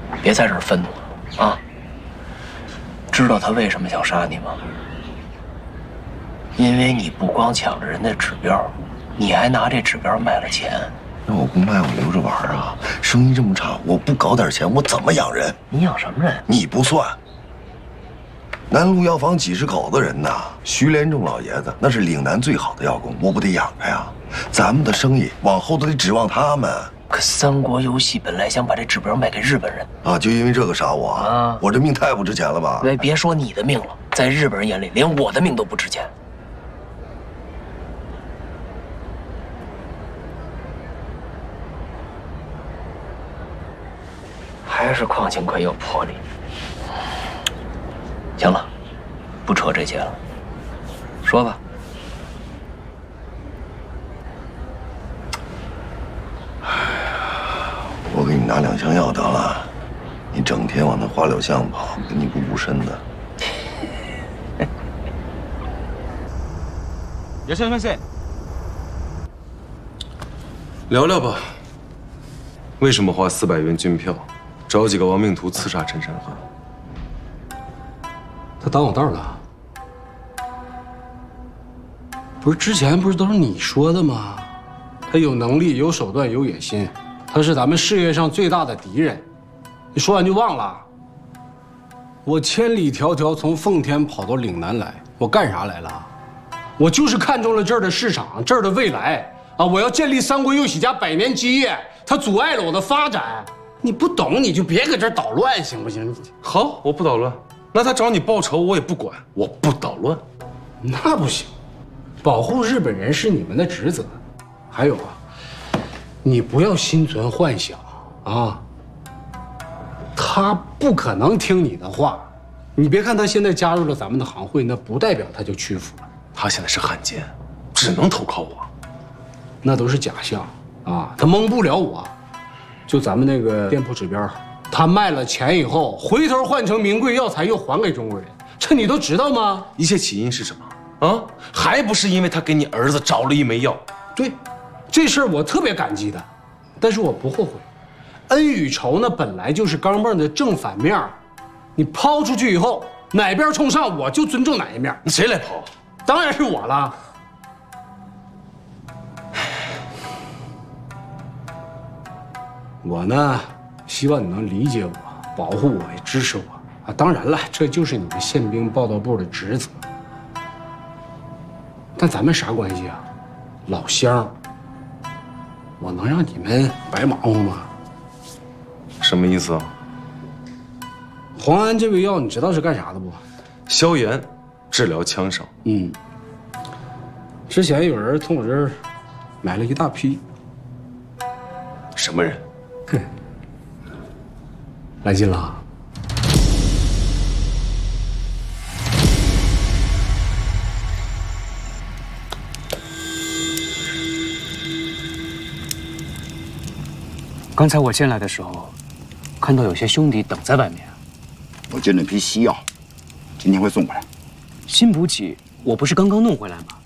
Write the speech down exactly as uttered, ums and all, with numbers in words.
别在这儿愤怒了啊！知道他为什么想杀你吗？因为你不光抢了人的指标，你还拿这指标卖了钱。 那我不卖，我留着玩啊！生意这么差，我不搞点钱，我怎么养人？ 你养什么人？ 你不算。南路药房几十口子人呐，徐连仲老爷子那是岭南最好的药工，我不得养着呀？咱们的生意往后都得指望他们。 可三国游戏本来想把这指标卖给日本人啊，就因为这个杀我啊？我这命太不值钱了吧？ 别别说你的命了，在日本人眼里，连我的命都不值钱。还是邝庆奎有魄力。行了，不扯这些了，说吧。 我给你拿两箱药得了，你整天往那花柳巷跑，跟你不顾身的。 いらっしゃいませ。聊聊吧，为什么花四百元军票，找几个亡命徒刺杀陈山河？ 他挡我道了。不是之前不是都是你说的吗？他有能力、有手段、有野心，他是咱们事业上最大的敌人。你说完就忘了？我千里迢迢从奉天跑到岭南来，我干啥来了？我就是看中了这儿的市场，这儿的未来啊！我要建立三国佑喜家百年基业，它阻碍了我的发展。你不懂你就别搁这儿捣乱，行不行？ 好，我不捣乱。那他找你报仇，我也不管，我不捣乱。 那不行，保护日本人是你们的职责。还有啊，你不要心存幻想啊。他不可能听你的话。你别看他现在加入了咱们的行会，那不代表他就屈服了。 他现在是汉奸，只能投靠我。 那都是假象啊，他蒙不了我。就咱们那个店铺指标，他卖了钱以后，回头换成名贵药材又还给中国人，这你都知道吗？ 一切起因是什么啊？还不是因为他给你儿子找了一枚药。 对，这事儿我特别感激的，但是我不后悔。恩与仇呢，本来就是钢镚的正反面，你抛出去以后，哪边冲上，我就尊重哪一面。 你谁来抛？ 当然是我了。我呢，希望你能理解我，保护我，也支持我啊！当然了，这就是你们宪兵报道部的职责。但咱们啥关系啊？老乡，我能让你们白忙活吗？ 什么意思啊？ 磺胺这味药你知道是干啥的不？ 消炎，治疗枪伤。 嗯。之前有人从我这儿买了一大批。 什么人？ 哼，来劲了。 刚才我进来的时候，看到有些兄弟等在外面。 我进了批西药，今天会送过来。 新补给我不是刚刚弄回来吗？